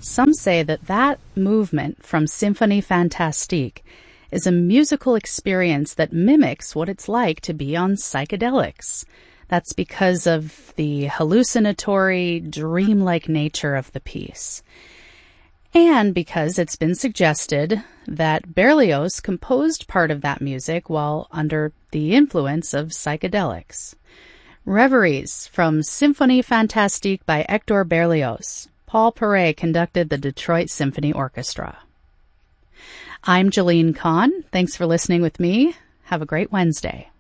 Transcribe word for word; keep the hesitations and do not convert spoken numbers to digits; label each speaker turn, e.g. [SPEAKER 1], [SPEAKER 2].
[SPEAKER 1] Some say that that movement from Symphonie Fantastique is a musical experience that mimics what it's like to be on psychedelics. That's because of the hallucinatory, dreamlike nature of the piece. And because it's been suggested that Berlioz composed part of that music while under the influence of psychedelics. Reveries from Symphonie Fantastique by Hector Berlioz. Paul Paray conducted the Detroit Symphony Orchestra. I'm Jolene Kahn. Thanks for listening with me. Have a great Wednesday.